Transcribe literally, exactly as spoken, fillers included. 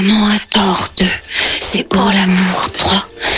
Maman a tort deux, c'est pour l'amour trois.